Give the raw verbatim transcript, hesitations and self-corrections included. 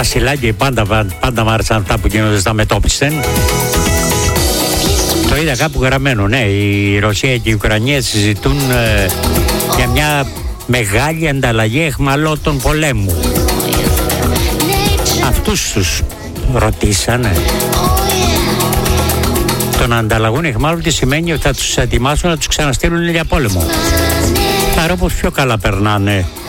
Βασιλάκη, πάντα, πάντα μ' άρεσαν αυτά που γίνονται στα μετώπιστεν. Το είδα κάπου γραμμένο, ναι, η Ρωσία και η Ουκρανία συζητούν ε, για μια μεγάλη ανταλλαγή αιχμαλώτων πολέμου. Αυτούς τους ρωτήσανε. Το να ανταλλαγούν αιχμάλωτοι σημαίνει ότι θα τους ετοιμάσουν να τους ξαναστείλουν για πόλεμο. Άρα όπως πιο καλά περνάνε